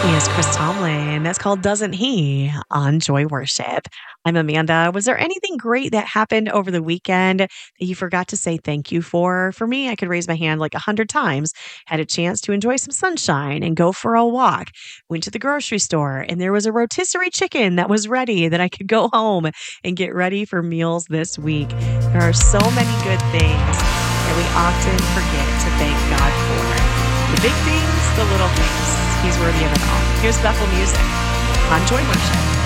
Is Chris Tomlin. That's called Doesn't He on Joy Worship. I'm Amanda. Was there anything great that happened over the weekend that you forgot to say thank you for? For me, I could raise my hand like 100 times. Had a chance to enjoy some sunshine and go for a walk. Went to the grocery store and there was a rotisserie chicken that was ready that I could go home and get ready for meals this week. There are so many good things that we often forget to thank God for. The big things, the little things. He's worthy of it all. Here's Bethel Music on Joy Worship.